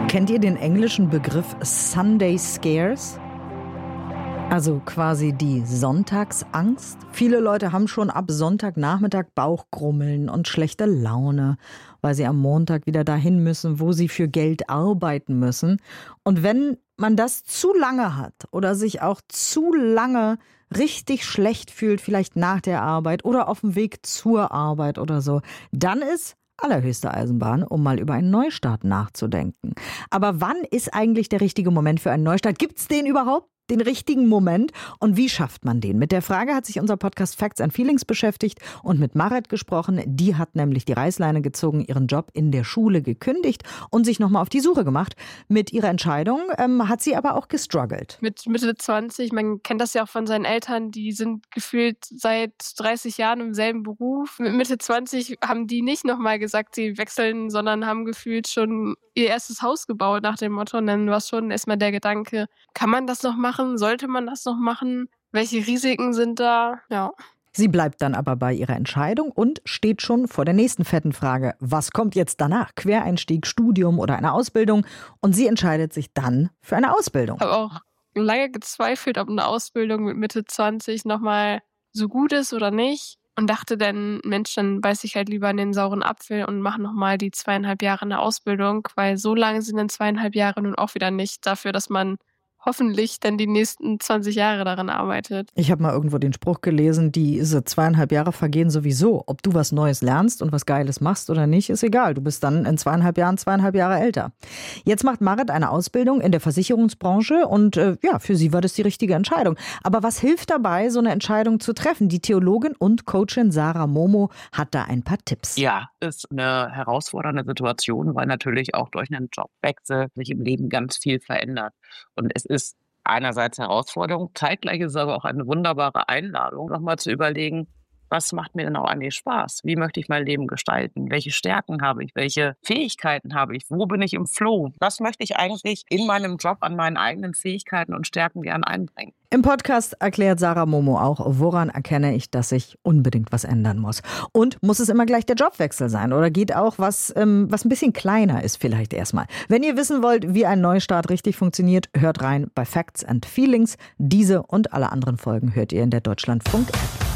Kennt ihr den englischen Begriff Sunday Scares? Also quasi die Sonntagsangst. Viele Leute haben schon ab Sonntagnachmittag Bauchgrummeln und schlechte Laune, weil sie am Montag wieder dahin müssen, wo sie für Geld arbeiten müssen. Und wenn man das zu lange hat oder sich auch zu lange richtig schlecht fühlt, vielleicht nach der Arbeit oder auf dem Weg zur Arbeit oder so, dann ist allerhöchste Eisenbahn, um mal über einen Neustart nachzudenken. Aber wann ist eigentlich der richtige Moment für einen Neustart? Gibt's den überhaupt? Den richtigen Moment? Und wie schafft man den? Mit der Frage hat sich unser Podcast Facts and Feelings beschäftigt und mit Marit gesprochen. Die hat nämlich die Reißleine gezogen, ihren Job in der Schule gekündigt und sich nochmal auf die Suche gemacht. Mit ihrer Entscheidung hat sie aber auch gestruggelt. Mit Mitte 20, man kennt das ja auch von seinen Eltern, die sind gefühlt seit 30 Jahren im selben Beruf. Mit Mitte 20 haben die nicht nochmal gesagt, sie wechseln, sondern haben gefühlt schon ihr erstes Haus gebaut nach dem Motto. Und dann war schon erstmal der Gedanke, kann man das noch machen? Sollte man das noch machen? Welche Risiken sind da? Ja. Sie bleibt dann aber bei ihrer Entscheidung und steht schon vor der nächsten fetten Frage. Was kommt jetzt danach? Quereinstieg, Studium oder eine Ausbildung? Und sie entscheidet sich dann für eine Ausbildung. Ich habe auch lange gezweifelt, ob eine Ausbildung mit Mitte 20 nochmal so gut ist oder nicht. Und dachte dann, Mensch, dann beiß ich halt lieber in den sauren Apfel und mache nochmal die 2,5 Jahre eine Ausbildung. Weil so lange sind dann 2,5 Jahre nun auch wieder nicht dafür, dass man hoffentlich dann die nächsten 20 Jahre daran arbeitet. Ich habe mal irgendwo den Spruch gelesen, diese 2,5 Jahre vergehen sowieso. Ob du was Neues lernst und was Geiles machst oder nicht, ist egal. Du bist dann in 2,5 Jahren 2,5 Jahre älter. Jetzt macht Marit eine Ausbildung in der Versicherungsbranche und für sie war das die richtige Entscheidung. Aber was hilft dabei, so eine Entscheidung zu treffen? Die Theologin und Coachin Sarah Momo hat da ein paar Tipps. Ja, ist eine herausfordernde Situation, weil natürlich auch durch einen Jobwechsel sich im Leben ganz viel verändert. Und es ist einerseits Herausforderung, zeitgleich ist es aber auch eine wunderbare Einladung, nochmal zu überlegen, was macht mir denn auch eigentlich Spaß? Wie möchte ich mein Leben gestalten? Welche Stärken habe ich? Welche Fähigkeiten habe ich? Wo bin ich im Flow? Was möchte ich eigentlich in meinem Job an meinen eigenen Fähigkeiten und Stärken gern einbringen? Im Podcast erklärt Sarah Momo auch, woran erkenne ich, dass sich unbedingt was ändern muss. Und muss es immer gleich der Jobwechsel sein? Oder geht auch was ein bisschen kleiner ist vielleicht erstmal? Wenn ihr wissen wollt, wie ein Neustart richtig funktioniert, hört rein bei Facts and Feelings. Diese und alle anderen Folgen hört ihr in der Deutschlandfunk-App.